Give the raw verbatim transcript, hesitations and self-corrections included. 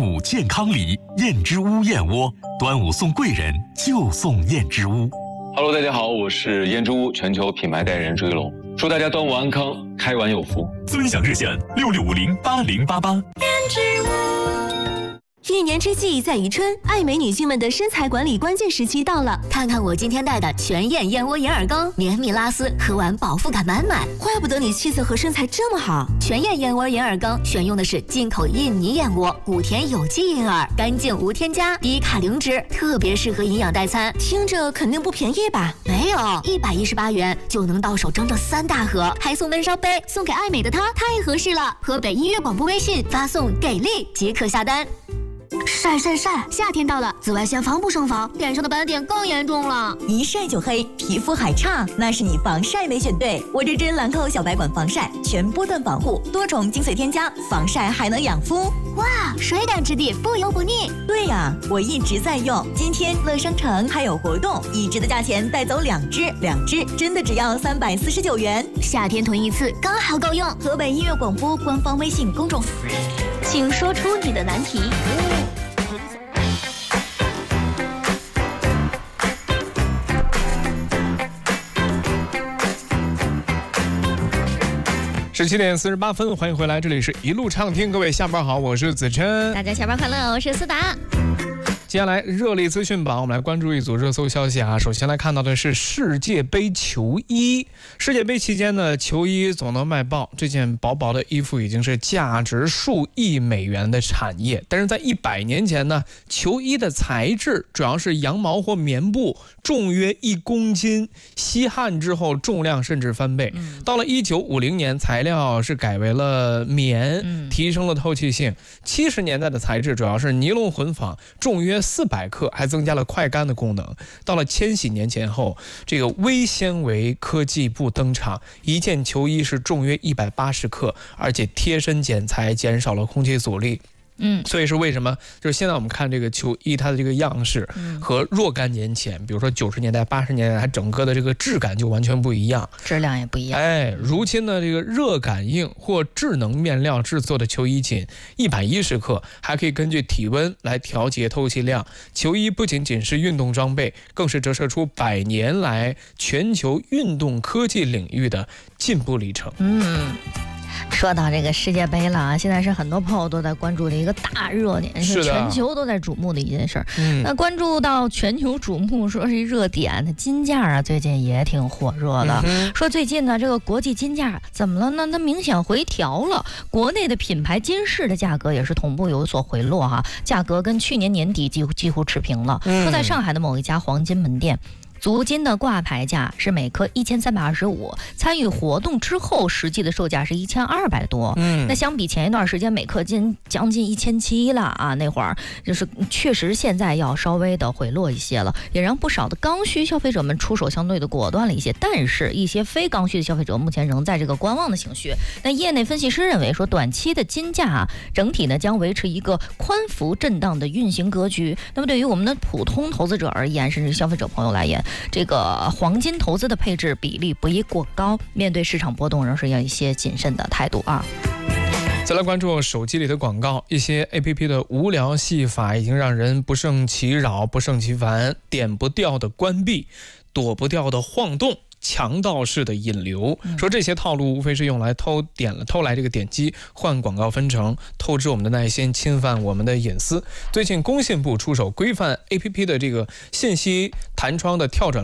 午健康礼，燕之屋燕窝，端午送贵人就送燕之屋。 Hello， 大家好，我是燕之屋全球品牌代言人朱一龙，祝大家端午安康，开完有福。 尊享热线六六五零八零八八。燕之屋。 一年之计在于春，爱美女性们的身材管理关键时期到了。 看看我今天带的全燕燕窝银耳羹，绵密拉丝，喝完饱腹感满满。 怪不得你气色和身材这么好。 全燕燕窝银耳羹选用的是进口印尼燕窝，古田有机银耳，干净无添加，低卡零脂，特别适合营养代餐。 听着肯定不便宜吧？ 没有，一百一十八元就能到手整整三大盒，还送温烧杯，送给爱美的她太合适了。河北音乐广播微信发送给力即可下单。晒晒晒！夏天到了，紫外线防不胜防，脸上的斑点更严重了。 一晒就黑，皮肤还差，那是你防晒没选对。我这支兰蔻小白管防晒，全波段保护，多重精粹添加，防晒还能养肤。 哇，水感质地，不油不腻。 对呀、啊，我一直在用。今天乐商城还有活动，一支的价钱带走两支，两支真的只要三百四十九元。 夏天囤一次刚好够用。 河北音乐广播官方微信公众， 请说出你的难题。 十七点四十八分，欢迎回来，这里是一路畅听，各位下班好，我是子琛， 大家下班快乐，我是思达。 接下来热力资讯榜，我们来关注一组热搜消息啊。首先来看到的是世界杯球衣。世界杯期间呢，球衣总能卖爆。这件薄薄的衣服已经是价值数亿美元的产业。但是在一百年前呢，球衣的材质主要是羊毛或棉布，重约一公斤。吸汗之后重量甚至翻倍。嗯、到了一九五零年，材料是改为了棉，嗯、提升了透气性。七十年代的材质主要是尼龙混纺，重约四百克，还增加了快干的功能。到了千禧年前后，这个微纤维科技布登场，一件球衣是重约一百八十克，而且贴身剪裁，减少了空气阻力。嗯，所以是为什么？就是现在我们看这个球衣，它的这个样式和若干年前，比如说九十年代、八十年代，它整个的这个质感就完全不一样， 质量也不一样。 哎，如今的这个热感应或智能面料制作的球衣仅一百一十克，还可以根据体温来调节透气量。球衣不仅仅是运动装备，更是折射出百年来全球运动科技领域的进步里程。 嗯。说到这个世界杯了啊，现在是很多朋友都在关注的一个大热点，是全球都在瞩目的一件事儿。嗯，那关注到全球瞩目，说是热点，它金价啊最近也挺火热的。嗯、说最近呢，这个国际金价怎么了呢？它明显回调了，国内的品牌金饰的价格也是同步有所回落哈，价格跟去年年底几乎几乎持平了。嗯、说在上海的某一家黄金门店。足金的挂牌价是每颗一千三百二十五，参与活动之后实际的售价是一千二百多。嗯，那相比前一段时间每颗金将近一千七了啊，那会儿就是确实现在要稍微的回落一些了，也让不少的刚需消费者们出手相对的果断了一些。但是，一些非刚需的消费者目前仍在这个观望的情绪。那业内分析师认为说，短期的金价啊，整体呢将维持一个宽幅震荡的运行格局。那么，对于我们的普通投资者而言，甚至消费者朋友来言，这个黄金投资的配置比例不宜过高，面对市场波动仍是要一些谨慎的态度啊。 再来关注手机里的广告，一些 A P P 的无聊戏法已经让人不胜其扰、不胜其烦，点不掉的关闭，躲不掉的晃动。强盗式的引流，说这些套路无非是用来偷点了偷来这个点击换广告分成，透支我们的耐心，侵犯我们的隐私。最近工信部出手规范 A P P 的这个信息弹窗的跳转